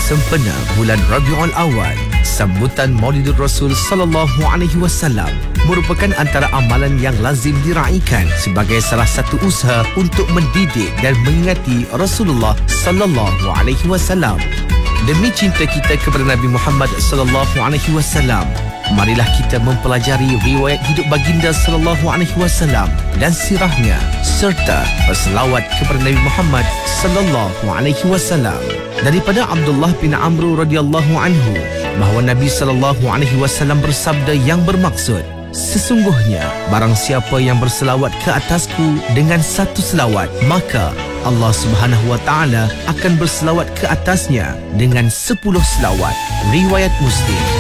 Sempena bulan Rabiul Awal, sambutan Maulidur Rasul sallallahu alaihi wasallam merupakan antara amalan yang lazim diraikan sebagai salah satu usaha untuk mendidik dan mengingati Rasulullah sallallahu alaihi wasallam. Demi cinta kita kepada Nabi Muhammad sallallahu alaihi wasallam, marilah kita mempelajari riwayat hidup baginda sallallahu alaihi wasallam dan sirahnya serta berselawat kepada Nabi Muhammad sallallahu alaihi wasallam. Daripada Abdullah bin Amr radhiyallahu anhu bahawa Nabi sallallahu alaihi wasallam bersabda yang bermaksud, sesungguhnya barang siapa yang berselawat ke atasku dengan satu selawat, maka Allah Subhanahu wa taala akan berselawat ke atasnya dengan 10 selawat. Riwayat Muslim.